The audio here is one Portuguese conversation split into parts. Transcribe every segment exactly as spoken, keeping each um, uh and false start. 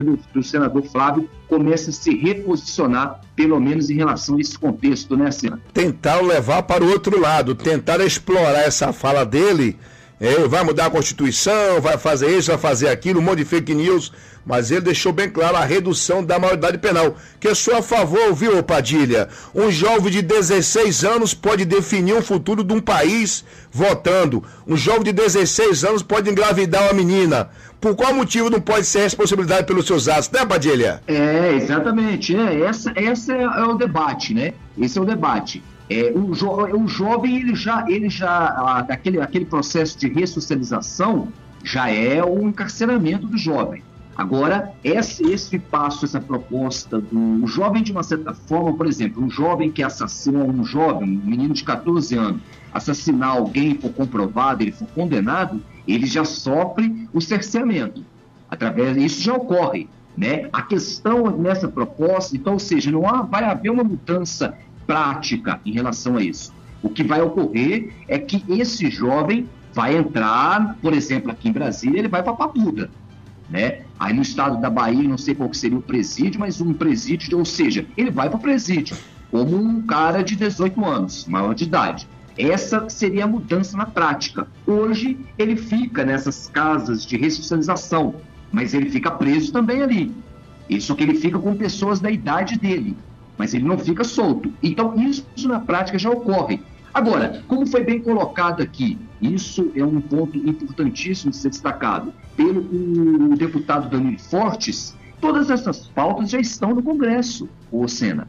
do, do senador Flávio comece a se reposicionar, pelo menos em relação a esse contexto, né, Sena? Tentar levar para o outro lado, tentar explorar essa fala dele, é, vai mudar a Constituição, vai fazer isso, vai fazer aquilo, um monte de fake news, mas ele deixou bem claro a redução da maioridade penal, que eu sou a favor, viu, Padilha? Um jovem de dezesseis anos pode definir o futuro de um país votando. Um jovem de dezesseis anos pode engravidar uma menina. Por qual motivo não pode ser responsabilidade pelos seus atos, né, Padilha? É, exatamente. É, essa essa é, é o debate, né? Esse é o debate. É, o, jo, o jovem, ele já, ele já aquele, aquele processo de ressocialização já é o encarceramento do jovem. Agora, esse, esse passo, essa proposta do jovem, de uma certa forma, por exemplo, um jovem que assassina um jovem, um menino de catorze anos, assassinar alguém, for comprovado, ele for condenado, ele já sofre o cerceamento. Através disso já ocorre, né? A questão nessa proposta, então, ou seja, não há, vai haver uma mudança prática em relação a isso. O que vai ocorrer é que esse jovem vai entrar, por exemplo, aqui em Brasília, ele vai para a Papuda, né? Aí no estado da Bahia, não sei qual que seria o presídio, mas um presídio, ou seja, ele vai para o presídio, como um cara de dezoito anos, maior de idade. Essa seria a mudança na prática. Hoje, ele fica nessas casas de ressocialização, mas ele fica preso também ali. Isso que ele fica com pessoas da idade dele, mas ele não fica solto. Então, isso na prática já ocorre. Agora, como foi bem colocado aqui, isso é um ponto importantíssimo de ser destacado pelo o deputado Danilo Fortes, todas essas pautas já estão no Congresso, ô Sena.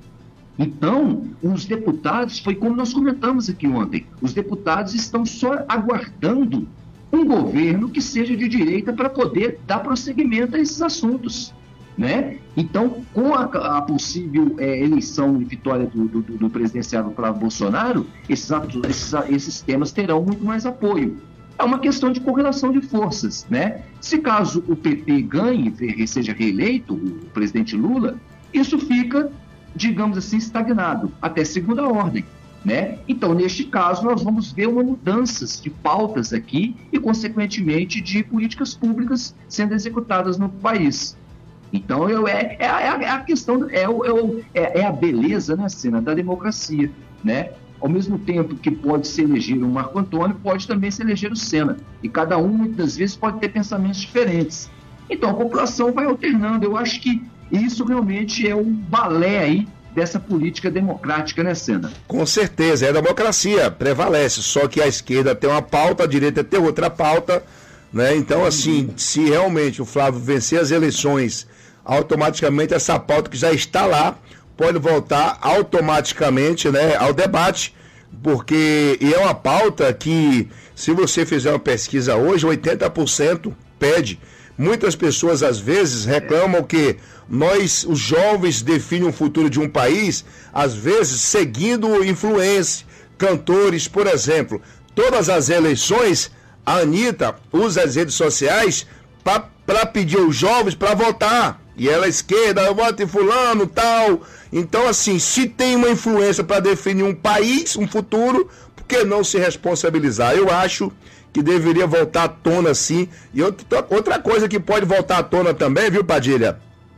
Então, os deputados, foi como nós comentamos aqui ontem, os deputados estão só aguardando um governo que seja de direita para poder dar prosseguimento a esses assuntos, né? Então, com a, a possível é, eleição e vitória do, do, do presidenciável Flávio Bolsonaro, esses, esses, esses temas terão muito mais apoio. É uma questão de correlação de forças, né? Se caso o P T ganhe, seja reeleito, o presidente Lula, isso fica, digamos assim, estagnado, até segunda ordem, né? Então, neste caso, nós vamos ver uma mudança de pautas aqui e, consequentemente, de políticas públicas sendo executadas no país. Então, eu, é, é, é a questão, é, é, é a beleza, né, Sena, da democracia, né? Ao mesmo tempo que pode se eleger o Marco Antônio, pode também se eleger o Sena. E cada um, muitas vezes, pode ter pensamentos diferentes. Então, a população vai alternando. Eu acho que isso realmente é um balé aí dessa política democrática, né, Sena? Com certeza, é a democracia, prevalece. Só que a esquerda tem uma pauta, a direita tem outra pauta, né? Então, assim, se realmente o Flávio vencer as eleições, automaticamente essa pauta que já está lá pode voltar automaticamente, né, ao debate, porque e é uma pauta que, se você fizer uma pesquisa hoje, oitenta por cento pede. Muitas pessoas às vezes reclamam que nós, os jovens, definem o futuro de um país, às vezes seguindo influência, cantores, por exemplo. Todas as eleições, a Anitta usa as redes sociais para pedir aos jovens para votar. E ela é esquerda, eu voto em fulano, tal. Então, assim, se tem uma influência para definir um país, um futuro, por que não se responsabilizar? Eu acho que deveria voltar à tona, sim. E outra, outra coisa que pode voltar à tona também, viu, Padilha?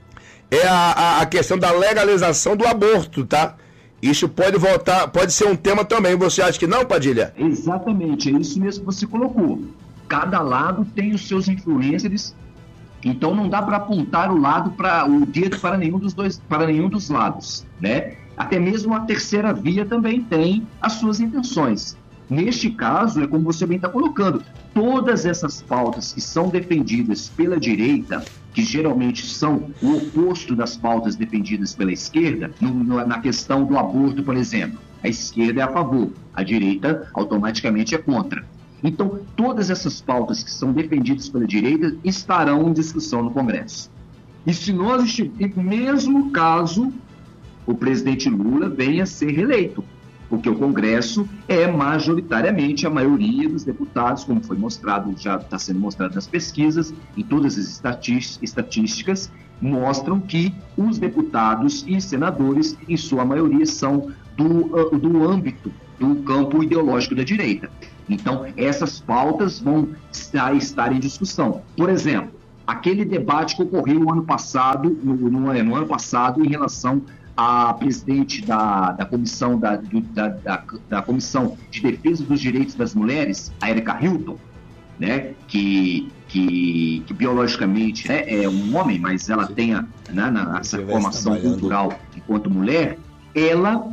É a, a, a questão da legalização do aborto, tá? Isso pode voltar, pode ser um tema também. Você acha que não, Padilha? Exatamente, é isso mesmo que você colocou. Cada lado tem os seus influencers. Então não dá para apontar o lado para o dedo para nenhum dos dois, para nenhum dos lados, né? Até mesmo a terceira via também tem as suas intenções. Neste caso, é como você bem está colocando, todas essas pautas que são defendidas pela direita, que geralmente são o oposto das pautas defendidas pela esquerda, no, no, na questão do aborto, por exemplo, a esquerda é a favor, a direita automaticamente é contra. Então, todas essas pautas que são defendidas pela direita estarão em discussão no Congresso. E se nós estivermos, mesmo caso o presidente Lula venha a ser reeleito, porque o Congresso é majoritariamente a maioria dos deputados, como foi mostrado, já está sendo mostrado nas pesquisas, e todas as estatísticas mostram que os deputados e senadores, em sua maioria, são do, do âmbito do campo ideológico da direita. Então, essas pautas vão estar, estar em discussão. Por exemplo, aquele debate que ocorreu no ano passado, no, no, no ano passado, em relação à presidente da, da, comissão, da, do, da, da, da Comissão de Defesa dos Direitos das Mulheres, a Erika Hilton, né, que, que, que biologicamente, né, é um homem, mas ela tem a, né, na, essa formação cultural enquanto mulher, ela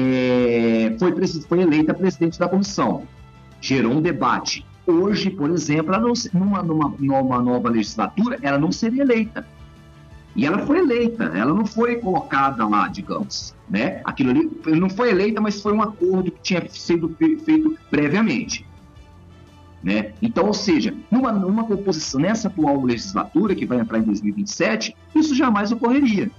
é, foi, foi eleita presidente da comissão. Gerou um debate. Hoje, por exemplo, ela não, numa, numa, numa nova legislatura, ela não seria eleita. E ela foi eleita, ela não foi colocada lá, digamos, né? Aquilo ali não foi eleita, mas foi um acordo que tinha sido feito previamente, né? Então, ou seja, numa, numa composição, nessa atual legislatura, que vai entrar em dois mil e vinte e sete, isso jamais ocorreria.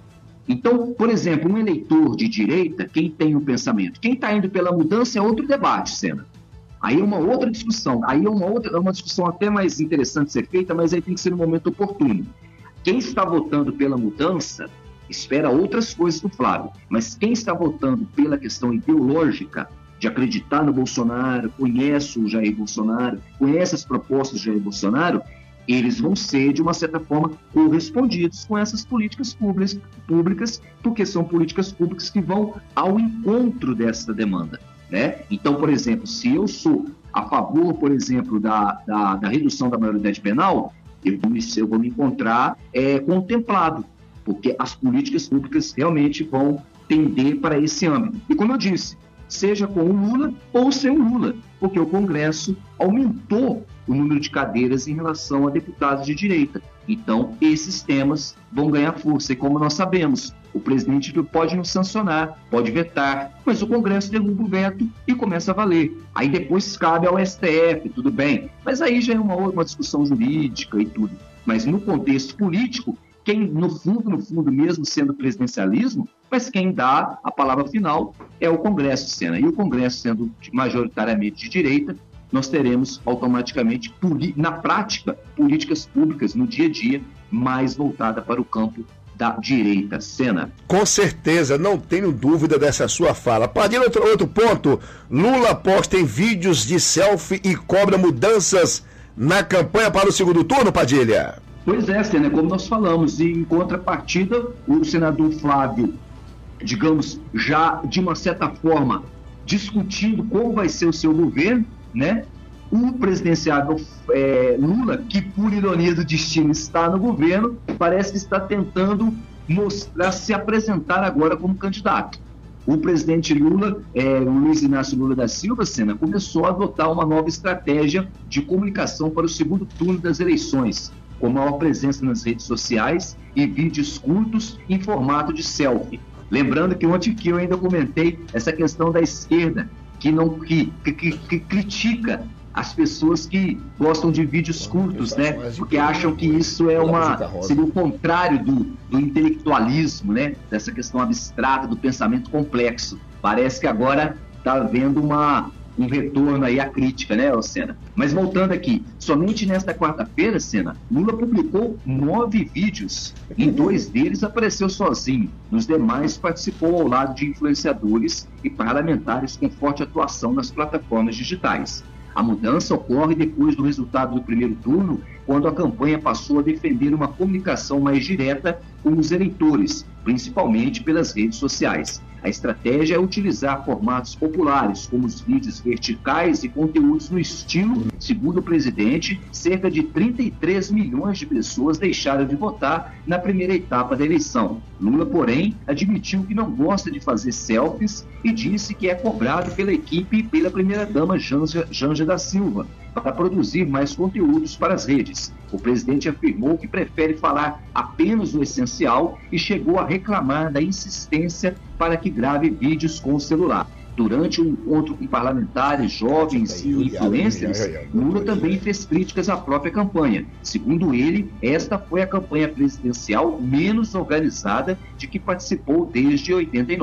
Então, por exemplo, um eleitor de direita, quem tem um pensamento, quem está indo pela mudança é outro debate, Sena. Aí é uma outra discussão, aí é uma, outra, é uma discussão até mais interessante de ser feita, mas aí tem que ser no momento oportuno. Quem está votando pela mudança espera outras coisas do Flávio, mas quem está votando pela questão ideológica de acreditar no Bolsonaro, conhece o Jair Bolsonaro, conhece as propostas do Jair Bolsonaro, eles vão ser, de uma certa forma, correspondidos com essas políticas públicas, públicas, porque são políticas públicas que vão ao encontro dessa demanda, né? Então, por exemplo, se eu sou a favor, por exemplo, da, da, da redução da maioridade penal, eu vou me, eu vou me encontrar é, contemplado, porque as políticas públicas realmente vão tender para esse âmbito. E como eu disse, seja com o Lula ou sem o Lula, porque o Congresso aumentou o número de cadeiras em relação a deputados de direita. Então, esses temas vão ganhar força. E como nós sabemos, o presidente pode não sancionar, pode vetar, mas o Congresso derruba o veto e começa a valer. Aí depois cabe ao S T F, tudo bem. Mas aí já é uma, uma discussão jurídica e tudo. Mas no contexto político, quem, no fundo, no fundo, mesmo sendo presidencialismo, mas quem dá a palavra final é o Congresso, Sena. E o Congresso sendo majoritariamente de direita, nós teremos automaticamente, na prática, políticas públicas no dia a dia mais voltada para o campo da direita, Sena. Com certeza, não tenho dúvida dessa sua fala. Padilha, outro, outro ponto, Lula posta em vídeos de selfie e cobra mudanças na campanha para o segundo turno, Padilha? Pois é, Sena, como nós falamos, e em contrapartida, o senador Flávio, digamos, já de uma certa forma, discutindo como vai ser o seu governo, né? O presidenciável é, Lula, que por ironia do destino está no governo, parece que está tentando mostrar, se apresentar agora como candidato. O presidente Lula, é, Luiz Inácio Lula da Silva, Sena, começou a adotar uma nova estratégia de comunicação para o segundo turno das eleições, com maior presença nas redes sociais e vídeos curtos em formato de selfie. Lembrando que ontem que eu ainda comentei essa questão da esquerda, que, não, que, que, que critica as pessoas que gostam de vídeos curtos, né? Porque acham que isso é uma, seria o contrário do, do intelectualismo, né? Dessa questão abstrata, do pensamento complexo. Parece que agora está havendo uma, um retorno aí à crítica, né, Sena? Mas voltando aqui, somente nesta quarta-feira, Sena, Lula publicou nove vídeos. Em dois deles apareceu sozinho. Nos demais participou ao lado de influenciadores e parlamentares com forte atuação nas plataformas digitais. A mudança ocorre depois do resultado do primeiro turno, quando a campanha passou a defender uma comunicação mais direta com os eleitores, principalmente pelas redes sociais. A estratégia é utilizar formatos populares, como os vídeos verticais e conteúdos no estilo. Segundo o presidente, cerca de trinta e três milhões de pessoas deixaram de votar na primeira etapa da eleição. Lula, porém, admitiu que não gosta de fazer selfies e disse que é cobrado pela equipe e pela primeira-dama Janja, Janja da Silva para produzir mais conteúdos para as redes. O presidente afirmou que prefere falar apenas o essencial e chegou a reclamar da insistência para que grave vídeos com o celular. Durante um encontro com parlamentares, jovens e influencers, Lula também fez críticas à própria campanha. Segundo ele, esta foi a campanha presidencial menos organizada de que participou desde oitenta e nove.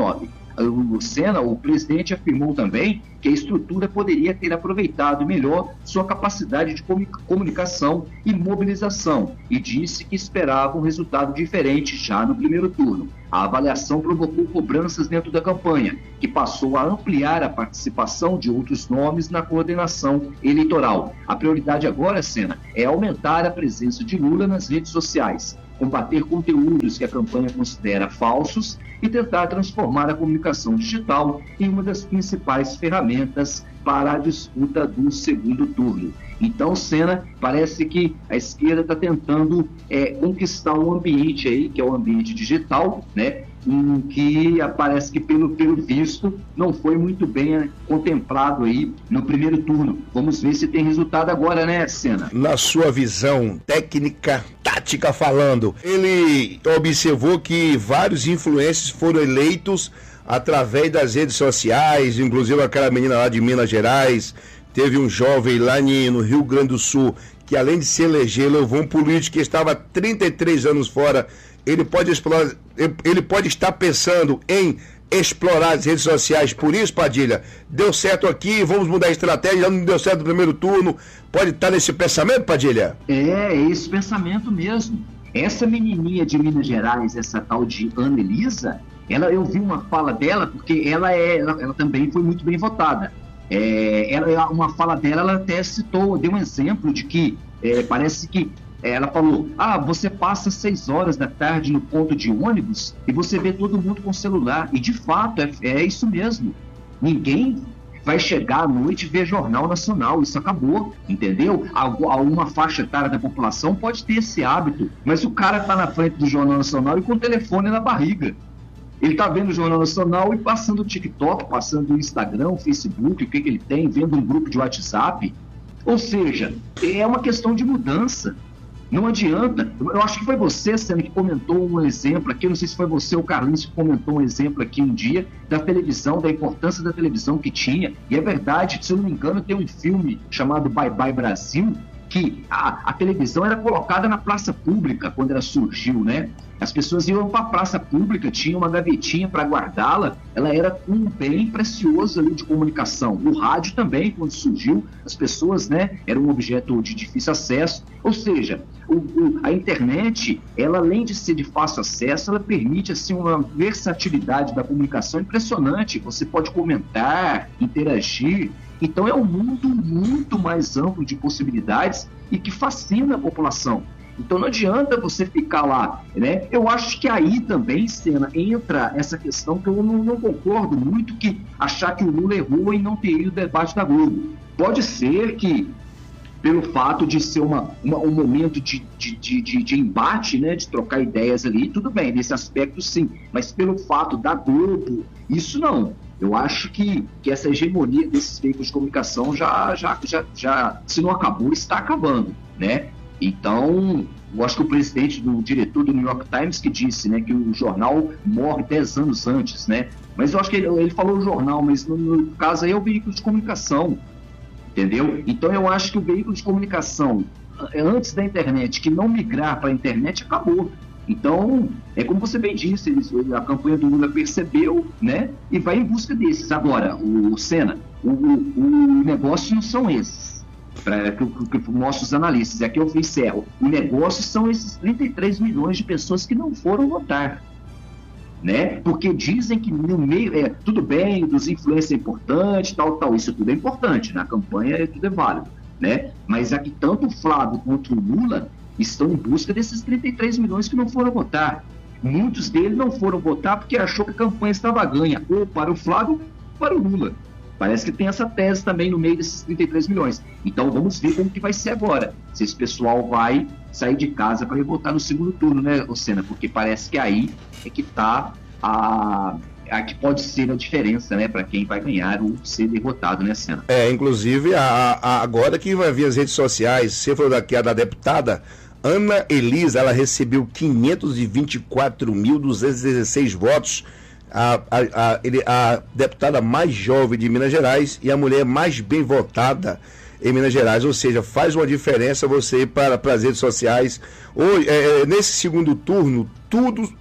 o Sena, o presidente, afirmou também que a estrutura poderia ter aproveitado melhor sua capacidade de comunicação e mobilização e disse que esperava um resultado diferente já no primeiro turno. A avaliação provocou cobranças dentro da campanha, que passou a ampliar a participação de outros nomes na coordenação eleitoral. A prioridade agora, Sena, é aumentar a presença de Lula nas redes sociais, combater conteúdos que a campanha considera falsos e tentar transformar a comunicação digital em uma das principais ferramentas para a disputa do segundo turno. Então, Sena, parece que a esquerda está tentando é, conquistar um ambiente aí, que é o ambiente digital, né? Em que parece que, pelo, pelo visto, não foi muito bem é, contemplado aí no primeiro turno. Vamos ver se tem resultado agora, né, Sena? Na sua visão técnica, tática falando, ele observou que vários influencers foram eleitos através das redes sociais, inclusive aquela menina lá de Minas Gerais, teve um jovem lá no Rio Grande do Sul, que além de se eleger, levou um político que estava há trinta e três anos fora. Ele pode explorar, ele pode estar pensando em explorar as redes sociais. Por isso, Padilha, deu certo aqui, vamos mudar a estratégia, não deu certo no primeiro turno. Pode estar nesse pensamento, Padilha? É, esse pensamento mesmo. Essa menininha de Minas Gerais, essa tal de Ana Elisa, ela, eu vi uma fala dela, porque ela, é, ela, ela também foi muito bem votada. É, ela, uma fala dela, ela até citou, deu um exemplo de que é, parece que ela falou, ah, você passa seis horas da tarde no ponto de ônibus e você vê todo mundo com celular. E de fato, é, é isso mesmo. Ninguém vai chegar à noite e ver Jornal Nacional, isso acabou, entendeu? Alguma faixa etária da população pode ter esse hábito, mas o cara está na frente do Jornal Nacional e com o telefone na barriga. Ele está vendo o Jornal Nacional e passando o TikTok, passando o Instagram, o Facebook, o que, que ele tem, vendo um grupo de WhatsApp. Ou seja, é uma questão de mudança. Não adianta. Eu acho que foi você, Sena, que comentou um exemplo aqui, eu não sei se foi você ou o Carlinhos que comentou um exemplo aqui um dia, da televisão, da importância da televisão que tinha. E é verdade, se eu não me engano, tem um filme chamado Bye Bye Brasil, que a, a televisão era colocada na praça pública quando ela surgiu, né? As pessoas iam para a praça pública, tinha uma gavetinha para guardá-la, ela era um bem precioso ali de comunicação. O rádio também, quando surgiu, as pessoas, né, era um objeto de difícil acesso, ou seja, o, o, a internet, ela além de ser de fácil acesso, ela permite assim, uma versatilidade da comunicação impressionante. Você pode comentar, interagir, então é um mundo muito mais amplo de possibilidades e que fascina a população. Então não adianta você ficar lá, né? Eu acho que aí também, Sena, entra essa questão que eu não, não concordo muito, que achar que o Lula errou em não ter ido ao debate da Globo. Pode ser que, pelo fato de ser uma, uma, um momento de, de, de, de, de embate, né? De trocar ideias ali, tudo bem, nesse aspecto sim, mas pelo fato da Globo, isso não. Eu acho que, que essa hegemonia desses veículos de comunicação já, já, já, já, se não acabou, está acabando, né? Então, eu acho que o presidente, do diretor do New York Times, que disse, né, que o jornal morre dez anos antes, né? Mas eu acho que ele, ele falou o jornal, mas no, no caso aí é o veículo de comunicação, entendeu? Então eu acho que o veículo de comunicação, antes da internet, que não migrar para a internet, acabou. Então, é como você bem disse, a campanha do Lula percebeu, né, e vai em busca desses. Agora, o Sena, o, o, o negócio não são esses. Para os nossos analistas, aqui eu encerro, o negócio são esses trinta e três milhões de pessoas que não foram votar, né? Porque dizem que no meio, é, tudo bem, dos influências é importante, tal, tal, isso tudo é importante, na campanha tudo é válido, né? Mas aqui tanto o Flávio quanto o Lula estão em busca desses trinta e três milhões que não foram votar. Muitos deles não foram votar porque achou que a campanha estava ganha, ou para o Flávio ou para o Lula. Parece que tem essa tese também no meio desses trinta e três milhões. Então vamos ver como que vai ser agora. Se esse pessoal vai sair de casa para ir votar no segundo turno, né, Sena? Porque parece que aí é que está a, a que pode ser a diferença, né, para quem vai ganhar ou ser derrotado, né, Sena? É, inclusive, a, a, agora que vai vir as redes sociais, você falou daqui a da deputada, Ana Elisa, ela recebeu quinhentos e vinte e quatro mil duzentos e dezesseis votos. A, a, a, ele, a deputada mais jovem de Minas Gerais e a mulher mais bem votada em Minas Gerais, ou seja, faz uma diferença você ir para, para as redes sociais. Hoje, é, nesse segundo turno, tudo,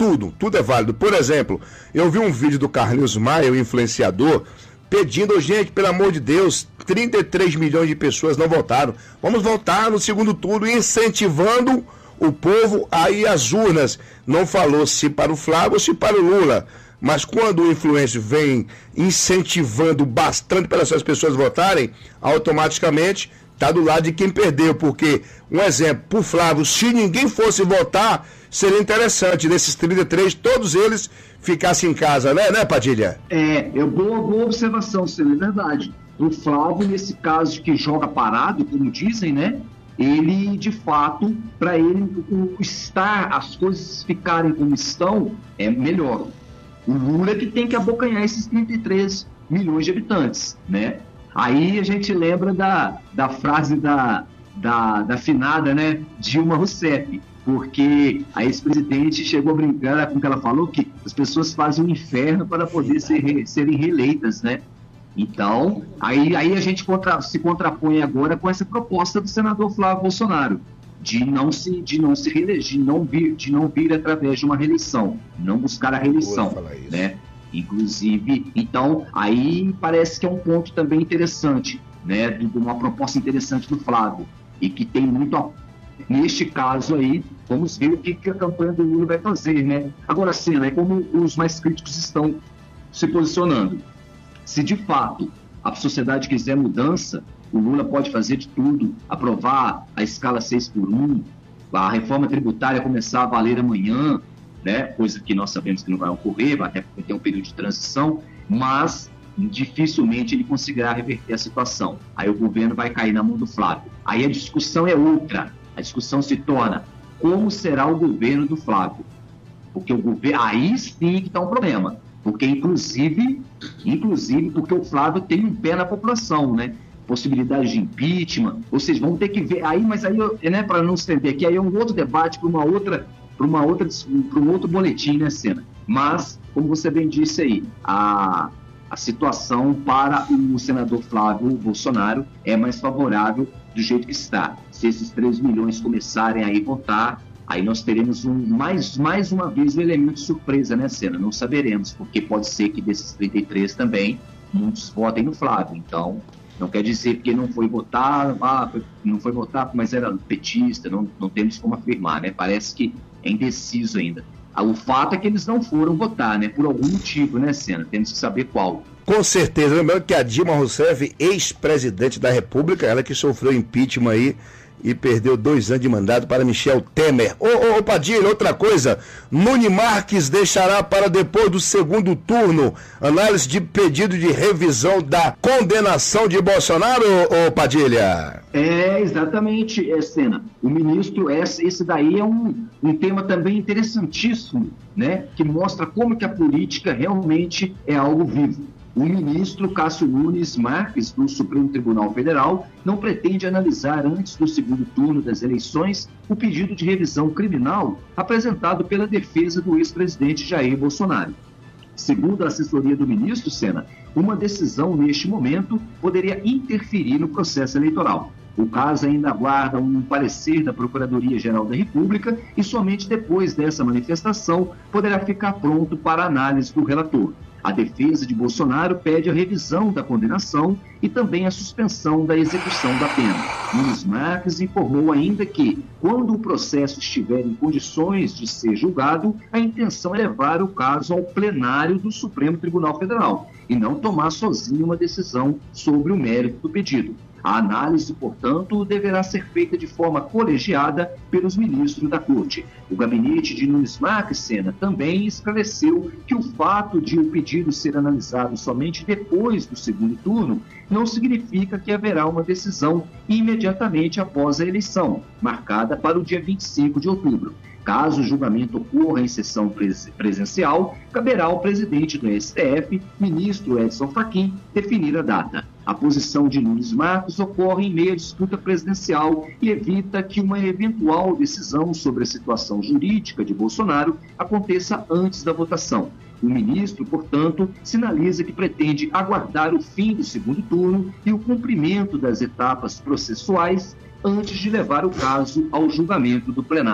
tudo, tudo é válido. Por exemplo, eu vi um vídeo do Carlinhos Maia, o influenciador, pedindo, gente, pelo amor de Deus, trinta e três milhões de pessoas não votaram. Vamos votar no segundo turno, incentivando o povo a ir às urnas. Não falou se para o Flávio ou se para o Lula. Mas quando o influencer vem incentivando bastante para essas pessoas votarem, automaticamente está do lado de quem perdeu. Porque, um exemplo, para o Flávio, se ninguém fosse votar, seria interessante, desses trinta e três, todos eles ficassem em casa, né, né, Padilha? É, é boa, boa observação, Ciro, é verdade. O Flávio, nesse caso que joga parado, como dizem, né? Ele, de fato, para ele, o estar, as coisas ficarem como estão, é melhor. O Lula que tem que abocanhar esses trinta e três milhões de habitantes, né? Aí a gente lembra da, da frase da, da, da finada, né, Dilma Rousseff, porque a ex-presidente chegou a brincar com o que ela falou, que as pessoas fazem um inferno para poder ser, serem reeleitas, né? Então, aí, aí a gente contra, se contrapõe agora com essa proposta do senador Flávio Bolsonaro, de não se, de não se reeleger, de não vir, de não vir através de uma reeleição, não buscar a reeleição, né? Inclusive, então, aí parece que é um ponto também interessante, né? De uma proposta interessante do Flávio, e que tem muito a... Neste caso aí, vamos ver o que, que a campanha do Lula vai fazer, né? Agora, Sena, é como os mais críticos estão se posicionando. Se de fato a sociedade quiser mudança, o Lula pode fazer de tudo, aprovar a escala seis por um, a reforma tributária começar a valer amanhã, né? Coisa que nós sabemos que não vai ocorrer, até porque tem um período de transição, mas dificilmente ele conseguirá reverter a situação. Aí o governo vai cair na mão do Flávio. Aí a discussão é outra. A discussão se torna como será o governo do Flávio. Porque o governo, aí sim que está um problema. Porque, inclusive, inclusive, porque o Flávio tem um pé na população, né? Possibilidade de impeachment, ou seja, vamos ter que ver aí, mas aí, né, para não se estender aqui, aí é um outro debate para uma outra, para uma outra, para um outro boletim, né, Sena? Mas, como você bem disse aí, a, a situação para o senador Flávio Bolsonaro é mais favorável do jeito que está. Se esses três milhões começarem a ir votar, aí nós teremos um, mais, mais uma vez um elemento de surpresa, né, Sena? Não saberemos, porque pode ser que desses trinta e três também, muitos votem no Flávio. Então, não quer dizer que não foi votar, ah, não foi votar, mas era petista, não, não temos como afirmar, né? Parece que é indeciso ainda. O fato é que eles não foram votar, né? Por algum motivo, né, Sena? Temos que saber qual. Com certeza. Lembrando que a Dilma Rousseff, ex-presidente da República, ela que sofreu impeachment aí e perdeu dois anos de mandato para Michel Temer. Ô, ô, ô Padilha, outra coisa, Nunes Marques deixará para depois do segundo turno análise de pedido de revisão da condenação de Bolsonaro, ô, ô Padilha? É, exatamente, é, Sena. O ministro, esse, esse daí é um, um tema também interessantíssimo, né? Que mostra como que a política realmente é algo vivo. O ministro Cássio Nunes Marques, do Supremo Tribunal Federal, não pretende analisar antes do segundo turno das eleições o pedido de revisão criminal apresentado pela defesa do ex-presidente Jair Bolsonaro. Segundo a assessoria do ministro, Sena, uma decisão neste momento poderia interferir no processo eleitoral. O caso ainda aguarda um parecer da Procuradoria-Geral da República e somente depois dessa manifestação poderá ficar pronto para análise do relator. A defesa de Bolsonaro pede a revisão da condenação e também a suspensão da execução da pena. Nunes Marques informou ainda que, quando o processo estiver em condições de ser julgado, a intenção é levar o caso ao plenário do Supremo Tribunal Federal e não tomar sozinho uma decisão sobre o mérito do pedido. A análise, portanto, deverá ser feita de forma colegiada pelos ministros da Corte. O gabinete de Nunes Marques, Sena, também esclareceu que o fato de o pedido ser analisado somente depois do segundo turno não significa que haverá uma decisão imediatamente após a eleição, marcada para o dia vinte e cinco de outubro. Caso o julgamento ocorra em sessão pres- presencial, caberá ao presidente do S T F, ministro Edson Fachin, definir a data. A posição de Nunes Marques ocorre em meio à disputa presidencial e evita que uma eventual decisão sobre a situação jurídica de Bolsonaro aconteça antes da votação. O ministro, portanto, sinaliza que pretende aguardar o fim do segundo turno e o cumprimento das etapas processuais antes de levar o caso ao julgamento do plenário.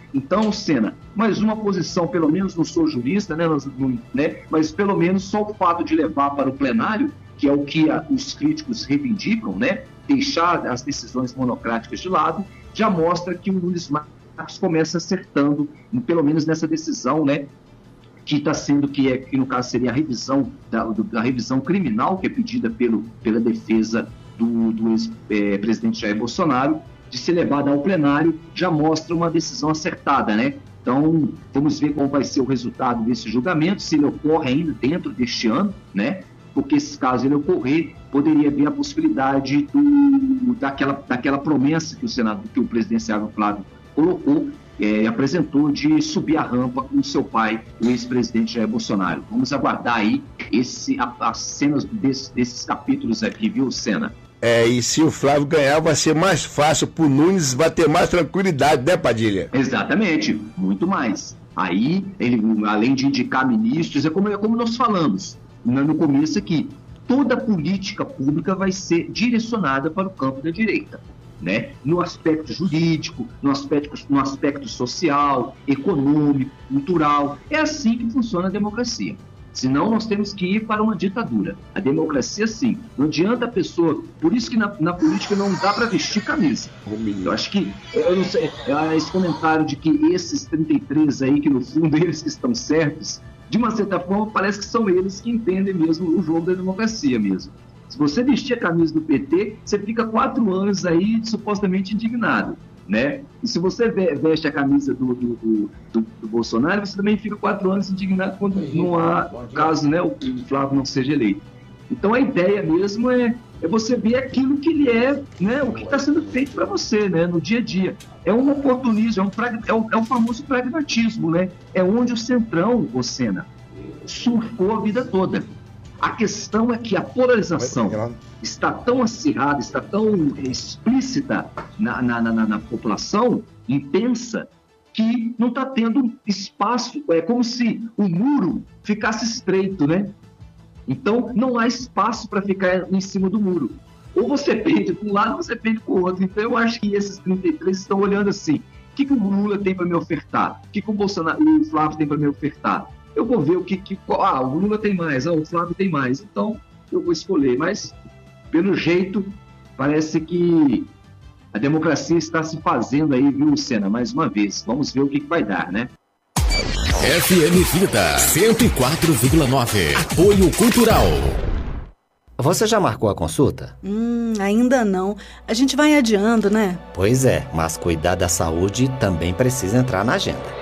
Então, Sena, mais uma posição, pelo menos não sou jurista, né, né, mas pelo menos só o fato de levar para o plenário, que é o que a, os críticos reivindicam, né, deixar as decisões monocráticas de lado, já mostra que o Nunes Marques começa acertando, pelo menos nessa decisão, né, que está sendo, que, é, que no caso seria a revisão da, da revisão criminal, que é pedida pelo, pela defesa do, do ex-presidente Jair Bolsonaro, de ser levada ao plenário, já mostra uma decisão acertada, né? Então, vamos ver qual vai ser o resultado desse julgamento, se ele ocorre ainda dentro deste ano, né? Porque, se caso ele ocorrer, poderia haver a possibilidade do, daquela, daquela promessa que o Senado, que o presidenciável Flávio colocou, é, apresentou de subir a rampa com o seu pai, o ex-presidente Jair Bolsonaro. Vamos aguardar aí esse, a, as cenas desse, desses capítulos aqui, viu, Sena? É, e se o Flávio ganhar, vai ser mais fácil para o Nunes, vai ter mais tranquilidade, né, Padilha? Exatamente, muito mais. Aí, ele, além de indicar ministros, é como, é como nós falamos no começo aqui, toda a política pública vai ser direcionada para o campo da direita, né? No aspecto jurídico, no aspecto, no aspecto social, econômico, cultural. É assim que funciona a democracia. Senão nós temos que ir para uma ditadura. A democracia, sim. Não adianta a pessoa... Por isso que na, na política não dá para vestir camisa. Eu acho que... Eu não sei, esse comentário de que esses trinta e três aí, que no fundo eles que estão certos, de uma certa forma parece que são eles que entendem mesmo o jogo da democracia mesmo. Se você vestir a camisa do P T, você fica quatro anos aí supostamente indignado, né? E se você veste a camisa do, do, do, do, do Bolsonaro, você também fica quatro anos indignado quando não há caso, né, o Flávio não seja eleito. Então a ideia mesmo é, é você ver aquilo que ele é, né, o que está sendo feito para você, né, no dia a dia. É um oportunismo, é, um, é, o, é o famoso pragmatismo, né? É onde o Centrão, o Sena, surfou a vida toda. A questão é que a polarização está tão acirrada, está tão explícita na, na, na, na população, intensa, que não está tendo espaço. É como se o muro ficasse estreito, né? Então, não há espaço para ficar em cima do muro. Ou você pende para um lado, ou você pende para o outro. Então, eu acho que esses trinta e três estão olhando assim, o que, que o Lula tem para me ofertar? O que, que o Bolsonaro e o Flávio tem para me ofertar? Eu vou ver o que, que... Ah, o Lula tem mais, ah, o Flávio tem mais. Então, eu vou escolher. Mas, pelo jeito, parece que a democracia está se fazendo aí, viu, Sena? Mais uma vez. Vamos ver o que, que vai dar, né? F M Vida cento e quatro vírgula nove. Apoio Cultural. Você já marcou a consulta? Hum, ainda não. A gente vai adiando, né? Pois é, mas cuidar da saúde também precisa entrar na agenda.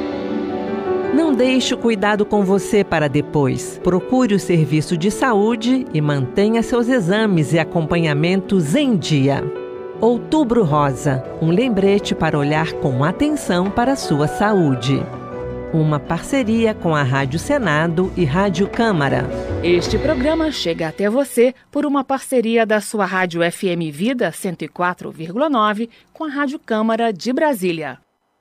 Não deixe o cuidado com você para depois. Procure o serviço de saúde e mantenha seus exames e acompanhamentos em dia. Outubro Rosa, um lembrete para olhar com atenção para a sua saúde. Uma parceria com a Rádio Senado e Rádio Câmara. Este programa chega até você por uma parceria da sua Rádio F M Vida cento e quatro vírgula nove com a Rádio Câmara de Brasília.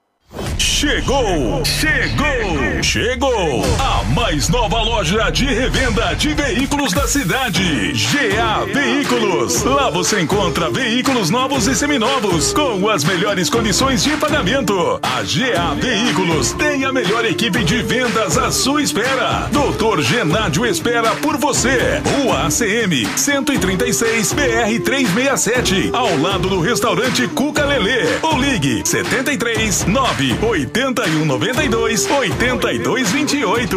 Chegou, chegou, chegou a mais nova loja de revenda de veículos da cidade, G A Veículos. Lá você encontra veículos novos e seminovos com as melhores condições de pagamento. A G A Veículos tem a melhor equipe de vendas à sua espera. doutor Genádio espera por você. Rua A C M cento e trinta e seis, B R trezentos e sessenta e sete, ao lado do restaurante Cuca Lelê. Ou ligue setenta e três, nove oitenta e um, noventa e dois, oitenta e dois, vinte e oito.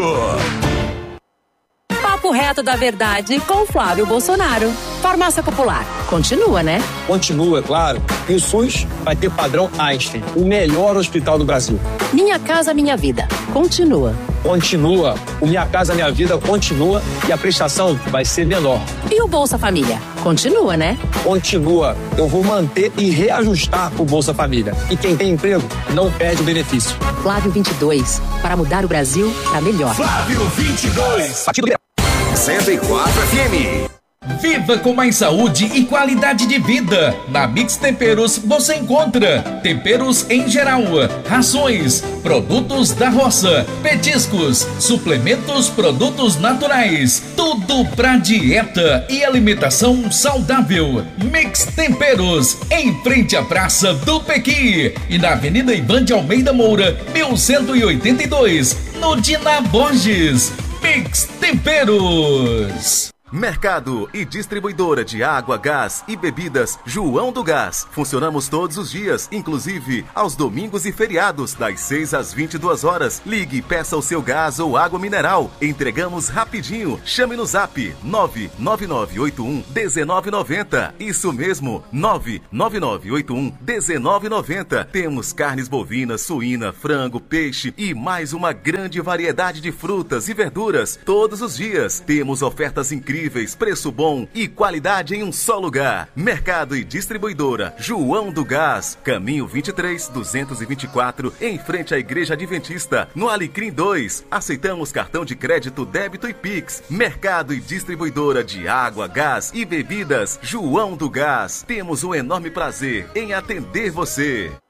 Papo reto da verdade com Flávio Bolsonaro. Farmácia Popular. Continua, né? Continua, claro. E o SUS vai ter padrão Einstein, o melhor hospital do Brasil. Minha Casa Minha Vida. Continua. Continua. O Minha Casa Minha Vida continua e a prestação vai ser menor. E o Bolsa Família? Continua, né? Continua. Eu vou manter e reajustar o Bolsa Família. E quem tem emprego não perde o benefício. Flávio vinte e dois. Para mudar o Brasil para melhor. Flávio vinte e dois. cento e quatro F M. Viva com mais saúde e qualidade de vida. Na Mix Temperos você encontra temperos em geral, rações, produtos da roça, petiscos, suplementos, produtos naturais, tudo pra dieta e alimentação saudável. Mix Temperos, em frente à Praça do Pequi e na Avenida Ivan de Almeida Moura, mil cento e oitenta e dois, no Dina Borges. Mix Temperos. Mercado e distribuidora de água, gás e bebidas João do Gás. Funcionamos todos os dias, inclusive aos domingos e feriados, das seis às vinte e duas horas. Ligue e peça o seu gás ou água mineral. Entregamos rapidinho. Chame no zap nove nove nove oito um um nove nove zero. Isso mesmo, nove nove nove oito um um nove nove zero. Temos carnes bovinas, suína, frango, peixe e mais uma grande variedade de frutas e verduras todos os dias. Temos ofertas incríveis, preço bom e qualidade em um só lugar. Mercado e distribuidora João do Gás, caminho vinte e três, duzentos e vinte e quatro, em frente à Igreja Adventista, no Alecrim dois. Aceitamos cartão de crédito, débito e Pix. Mercado e distribuidora de água, gás e bebidas João do Gás. Temos um enorme prazer em atender você.